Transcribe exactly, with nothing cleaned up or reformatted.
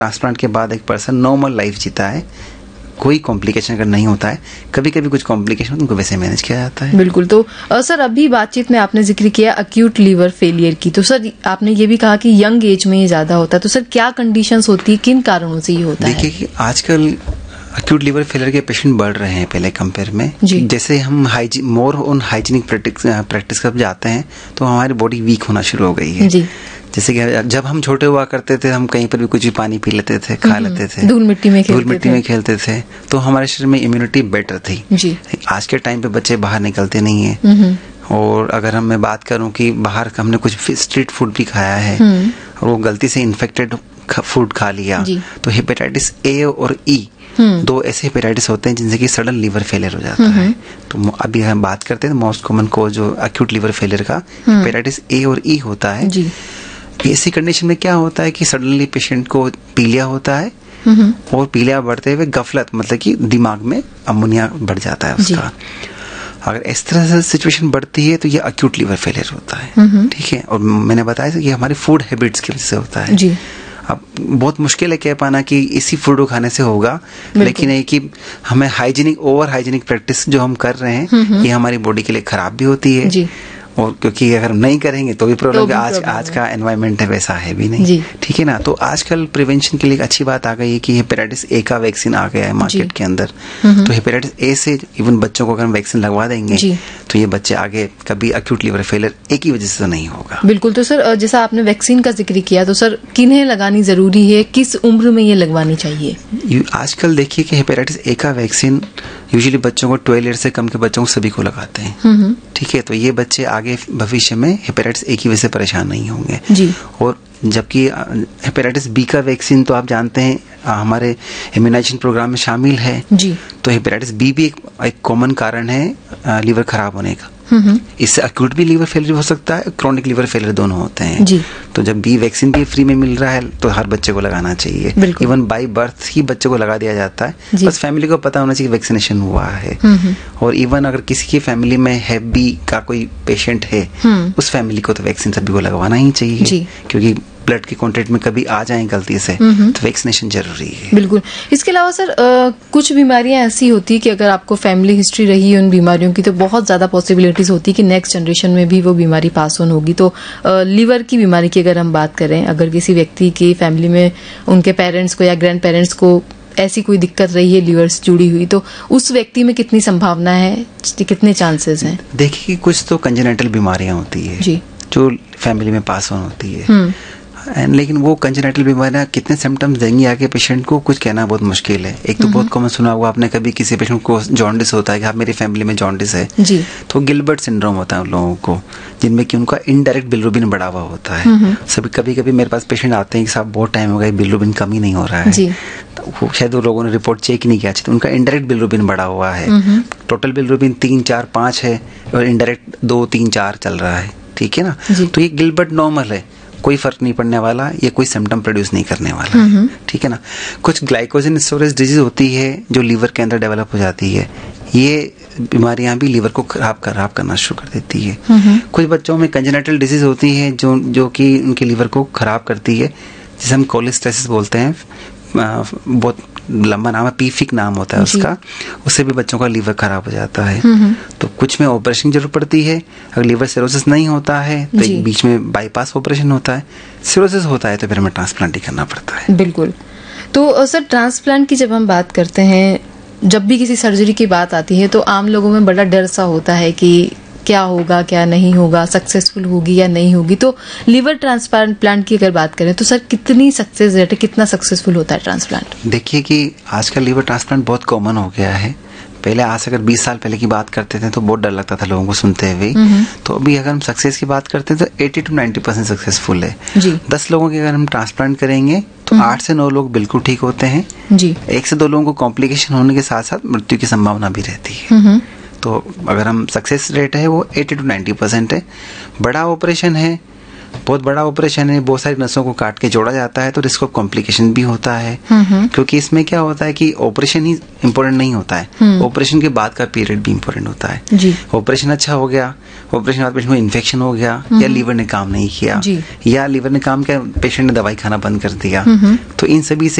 Transplant के बाद एक पर्सन नॉर्मल लाइफ जीता है, कोई कॉम्प्लिकेशन अगर नहीं होता है, कभी कभी कुछ कॉम्प्लिकेशन उनको वैसे मैनेज किया जाता है। बिल्कुल। तो सर अभी बातचीत में आपने जिक्र किया अक्यूट लीवर फेलियर की, तो सर आपने ये भी कहा कि यंग एज में ये ज्यादा होता है, तो सर क्या कंडीशंस होती है, किन कारणों से ये होता है? देखिए कि आजकल अक्यूट लीवर फेलियर के पेशेंट बढ़ रहे हैं पहले कंपेयर में। जैसे हम hygiene more on hygienic practice कर जाते हैं तो हमारी बॉडी वीक होना शुरू हो गई है। जी। जैसे कि जब हम छोटे हुआ करते थे, हम कहीं पर भी कुछ भी पानी पी लेते थे, खा लेते थे, धूल मिट्टी में खेलते धूल मिट्टी में खेलते थे, तो हमारे शरीर में इम्यूनिटी बेटर थी। जी। आज के टाइम पे बच्चे बाहर निकलते नहीं है, और अगर हम मैं बात करूं कि बाहर हमने कुछ स्ट्रीट फूड भी खाया है और वो गलती से इन्फेक्टेड फूड खा लिया, तो हेपेटाइटिस ए और ई दो ऐसे हेपेटाइटिस होते हैं जिनसे कि सडन लीवर फेलियर हो जाता है। तो अभी हम बात करते हैं मोस्ट कॉमन कोज जो अक्यूट लीवर फेलियर का हेपेटाइटिस ए और ई होता है। जी। ऐसी कंडीशन में क्या होता है कि सडनली पेशेंट को पीलिया होता है, और पीलिया बढ़ते हुए गफलत, मतलब कि दिमाग में अमोनिया बढ़ जाता है उसका। अगर इस तरह से सिचुएशन बढ़ती है तो ये अक्यूट लीवर फेलियर होता है। ठीक है। और मैंने बताया कि हमारे फूड हैबिट्स की वजह से होता है। जी। अब बहुत मुश्किल है कह पाना कि इसी फूड को खाने से होगा, लेकिन ये कि हमें हाइजीनिक ओवर हाइजीनिक प्रैक्टिस जो हम कर रहे हैं ये हमारी बॉडी के लिए खराब भी होती है। जी। और क्योंकि अगर नहीं करेंगे तो भी प्रॉब्लम, तो आज आज का एनवायरनमेंट है वैसा है भी नहीं। ठीक है ना। तो आजकल प्रिवेंशन के लिए एक अच्छी बात आ गई है कि हेपेटाइटिस ए का वैक्सीन आ गया है मार्केट के अंदर। तो हेपेटाइटिस ए से इवन बच्चों को अगर हम वैक्सीन लगवा देंगे तो ये बच्चे आगे कभी अक्यूट लीवर फेलियर ए की वजह से नहीं होगा। बिल्कुल। तो सर जैसा आपने वैक्सीन का जिक्र किया, तो सर किन्हें लगानी जरूरी है, किस उम्र में ये लगवानी चाहिए? आजकल देखिए कि हेपेटाइटिस ए का वैक्सीन यूजुअली बच्चों को ट्वेल्व ईयर से कम के बच्चों को सभी को लगाते हैं। ठीक है। तो ये बच्चे आगे भविष्य में हेपेटाइटिस ए की वजह से परेशान नहीं होंगे। जी। और जबकि हेपेटाइटिस बी का वैक्सीन तो आप जानते हैं हमारे इम्यूनाइजेशन प्रोग्राम में शामिल है। जी। तो हेपेटाइटिस बी भी एक, एक कॉमन कारण है लीवर खराब होने का। इससे अक्यूट भी लीवर फेलियर हो सकता है, क्रोनिक लीवर फेलियर दोनों होते हैं। जी। तो जब बी वैक्सीन भी फ्री में मिल रहा है तो हर बच्चे को लगाना चाहिए। इवन बाय बर्थ ही बच्चे को लगा दिया जाता है। बस फैमिली को पता होना चाहिए वैक्सीनेशन हुआ है। और इवन अगर किसी की फैमिली में है बी का कोई पेशेंट है, उस फैमिली को तो वैक्सीन सभी को लगवाना ही चाहिए, क्योंकि ब्लड के कॉन्टेक्ट में कभी आ जाए गलती से तो वैक्सीनेशन जरूरी है। बिल्कुल। इसके अलावा सर आ, कुछ बीमारियां ऐसी होती है कि अगर आपको फैमिली हिस्ट्री रही है उन बीमारियों की, तो बहुत ज्यादा पॉसिबिलिटीज होती है कि नेक्स्ट जनरेशन में भी वो बीमारी पास ऑन होगी। तो आ, लीवर की बीमारी की अगर हम बात करें, अगर किसी व्यक्ति की फैमिली में उनके पेरेंट्स को या ग्रैंड पेरेंट्स को ऐसी कोई दिक्कत रही है लीवर से जुड़ी हुई, तो उस व्यक्ति में कितनी संभावना है, कितने चांसेस हैं? देखिए कुछ तो कंजेनिटल बीमारियां होती है जी, जो फैमिली में पास ऑन होती है, एंड लेकिन वो कंजेनिटल बीमारियां कितने सिम्टम्स देंगी आगे पेशेंट को, कुछ कहना बहुत मुश्किल है। एक तो बहुत कॉमन सुना हुआ आपने, कभी किसी पेशेंट को जॉन्डिस होता है कि आप मेरी फैमिली में जॉन्डिस है जी, तो गिलबर्ट सिंड्रोम होता है उन लोगों को, जिनमें कि उनका इनडायरेक्ट बिलिरुबिन बढ़ा हुआ होता है। सभी कभी कभी मेरे पास पेशेंट आते हैं कि साहब बहुत टाइम हो गया बिलिरुबिन कम ही नहीं हो रहा है जी, तो शायद वो लोगों ने रिपोर्ट चेक नहीं किया, तो उनका इनडायरेक्ट बिलिरुबिन बढ़ा हुआ है। टोटल बिलिरुबिन तीन चार पांच है और इनडायरेक्ट दो तीन चार चल रहा है, ठीक है ना। तो ये गिलबर्ट नॉर्मल है, कोई फर्क नहीं पड़ने वाला, ये कोई सिम्टम प्रोड्यूस नहीं करने वाला है, ठीक है ना। कुछ ग्लाइकोजन स्टोरेज डिजीज होती है जो लीवर के अंदर डेवलप हो जाती है, ये बीमारियां भी लीवर को खराब खराब करना शुरू कर देती है। कुछ बच्चों में कंजेनिटल डिजीज होती है जो जो कि उनके लीवर को खराब करती है, जिसे हम कोलेस्टेसिस बोलते हैं, बहुत लंबा नाम है, पीफिक नाम होता है उसका, उससे भी बच्चों का लीवर खराब हो जाता है। तो कुछ में ऑपरेशन जरूर पड़ती है, अगर लीवर सिरोसिस नहीं होता है तो एक बीच में बाईपास ऑपरेशन होता है, सिरोसिस होता है तो फिर हमें ट्रांसप्लांट ही करना पड़ता है। बिल्कुल। तो सर ट्रांसप्लांट की जब हम बात करते हैं, जब भी किसी सर्जरी की बात आती है तो आम लोगों में बड़ा डर सा होता है कि क्या होगा क्या नहीं होगा, सक्सेसफुल होगी या नहीं होगी। तो लीवर ट्रांसप्लांट की अगर बात करें तो सर कितनी सक्सेस रेट है, कितना सक्सेसफुल होता है ट्रांसप्लांट? देखिए कि आजकल लीवर ट्रांसप्लांट बहुत कॉमन हो गया है। पहले आज से अगर बीस साल पहले की बात करते थे तो बहुत डर लगता था लोगों को सुनते हुए, तो अभी अगर हम सक्सेस की बात करते हैं तो अस्सी टू नब्बे परसेंट सक्सेसफुल है जी। दस लोगों के अगर हम ट्रांसप्लांट करेंगे तो आठ से नौ लोग बिल्कुल ठीक होते हैं जी। एक से दो लोगों को कॉम्प्लिकेशन होने के साथ साथ मृत्यु की संभावना भी रहती है। तो अगर हम सक्सेस रेट है वो अस्सी टू नब्बे परसेंट है। बड़ा ऑपरेशन है बहुत बड़ा ऑपरेशन है, बहुत सारी नसों को काट के जोड़ा जाता है, तो रिस्क ऑफ कॉम्प्लिकेशन भी होता है। क्योंकि इसमें क्या होता है कि ऑपरेशन ही इम्पोर्टेंट नहीं होता है, ऑपरेशन के बाद का पीरियड भी इम्पोर्टेंट होता है। ऑपरेशन अच्छा हो गया, ऑपरेशन के बाद पेशेंट को इन्फेक्शन हो गया, या लीवर ने काम नहीं किया, या लीवर ने काम किया, पेशेंट ने दवाई खाना बंद कर दिया, तो इन सभी से